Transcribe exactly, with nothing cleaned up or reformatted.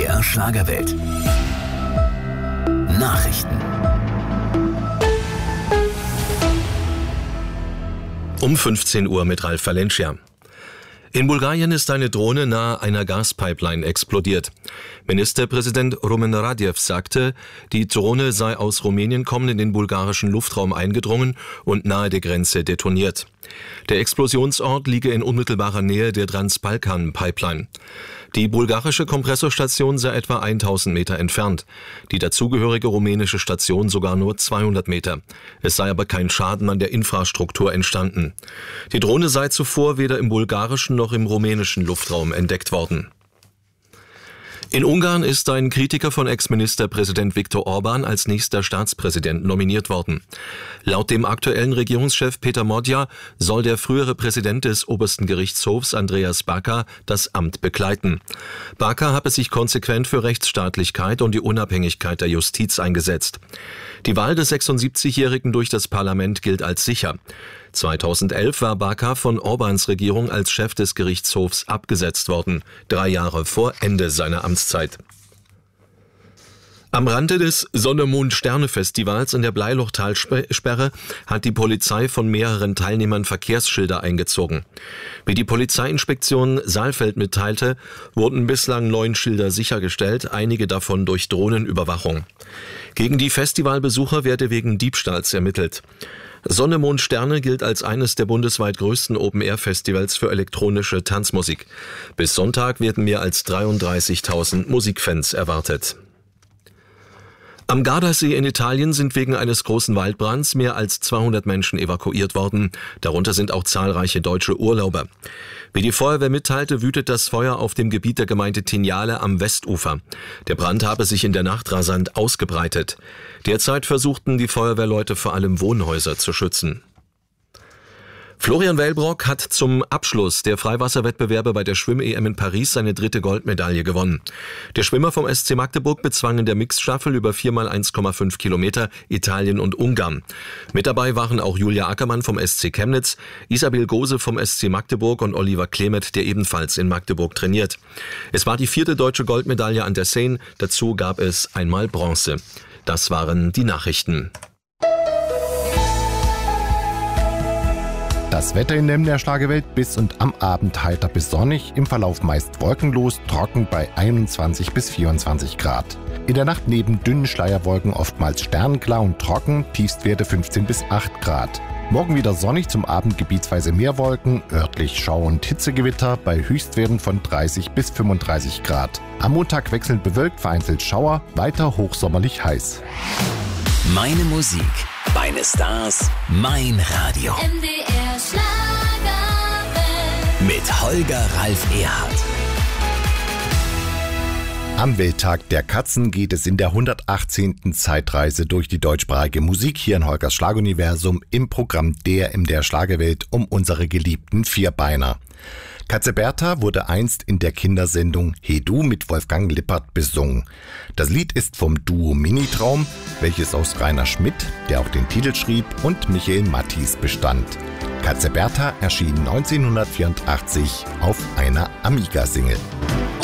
der Schlagerwelt. Nachrichten. Um fünfzehn Uhr mit Ralf Valencia. In Bulgarien ist eine Drohne nahe einer Gaspipeline explodiert. Ministerpräsident Rumen Radev sagte, die Drohne sei aus Rumänien kommend in den bulgarischen Luftraum eingedrungen und nahe der Grenze detoniert. Der Explosionsort liege in unmittelbarer Nähe der Transbalkan-Pipeline. Die bulgarische Kompressorstation sei etwa tausend Meter entfernt, die dazugehörige rumänische Station sogar nur zweihundert Meter. Es sei aber kein Schaden an der Infrastruktur entstanden. Die Drohne sei zuvor weder im bulgarischen noch im rumänischen Luftraum entdeckt worden. In Ungarn ist ein Kritiker von Ex-Ministerpräsident Viktor Orbán als nächster Staatspräsident nominiert worden. Laut dem aktuellen Regierungschef Peter Modja soll der frühere Präsident des obersten Gerichtshofs Andreas Baka das Amt bekleiden. Baka habe sich konsequent für Rechtsstaatlichkeit und die Unabhängigkeit der Justiz eingesetzt. Die Wahl des sechsundsiebzigjährigen durch das Parlament gilt als sicher. zweitausendelf war Baka von Orbáns Regierung als Chef des Gerichtshofs abgesetzt worden, drei Jahre vor Ende seiner Amtszeit. Am Rande des Sonne-Mond-Sterne-Festivals in der Bleilochtalsperre hat die Polizei von mehreren Teilnehmern Verkehrsschilder eingezogen. Wie die Polizeiinspektion Saalfeld mitteilte, wurden bislang neun Schilder sichergestellt, einige davon durch Drohnenüberwachung. Gegen die Festivalbesucher werde wegen Diebstahls ermittelt. Sonne, Mond, Sterne gilt als eines der bundesweit größten Open-Air-Festivals für elektronische Tanzmusik. Bis Sonntag werden mehr als dreiunddreißigtausend Musikfans erwartet. Am Gardasee in Italien sind wegen eines großen Waldbrands mehr als zweihundert Menschen evakuiert worden. Darunter sind auch zahlreiche deutsche Urlauber. Wie die Feuerwehr mitteilte, wütet das Feuer auf dem Gebiet der Gemeinde Tignale am Westufer. Der Brand habe sich in der Nacht rasant ausgebreitet. Derzeit versuchten die Feuerwehrleute vor allem Wohnhäuser zu schützen. Florian Wellbrock hat zum Abschluss der Freiwasserwettbewerbe bei der Schwimm-E M in Paris seine dritte Goldmedaille gewonnen. Der Schwimmer vom S C Magdeburg bezwang in der Mixstaffel über vier mal eins Komma fünf Kilometer Italien und Ungarn. Mit dabei waren auch Julia Ackermann vom S C Chemnitz, Isabel Gose vom S C Magdeburg und Oliver Klemet, der ebenfalls in Magdeburg trainiert. Es war die vierte deutsche Goldmedaille an der Seine, dazu gab es einmal Bronze. Das waren die Nachrichten. Das Wetter in der Schlagerwelt: bis und am Abend heiter bis sonnig, im Verlauf meist wolkenlos, trocken bei einundzwanzig bis vierundzwanzig Grad. In der Nacht neben dünnen Schleierwolken oftmals sternklar und trocken, Tiefstwerte fünfzehn bis acht Grad. Morgen wieder sonnig, zum Abend gebietsweise mehr Wolken, örtlich Schau- und Hitzegewitter bei Höchstwerten von dreißig bis fünfunddreißig Grad. Am Montag wechselnd bewölkt, vereinzelt Schauer, weiter hochsommerlich heiß. Meine Musik, meine Stars, mein Radio. M D R Schlagerwelt. Mit Holger Ralf Erhardt. Am Welttag der Katzen geht es in der hundertachtzehnten Zeitreise durch die deutschsprachige Musik hier in Holgers Schlaguniversum im Programm Der M D R Schlagerwelt um unsere geliebten Vierbeiner. Katze Bertha wurde einst in der Kindersendung Hey Du mit Wolfgang Lippert besungen. Das Lied ist vom Duo Minitraum, welches aus Rainer Schmidt, der auch den Titel schrieb, und Michael Mattis bestand. Katze Bertha erschien neunzehnhundertvierundachtzig auf einer Amiga-Single.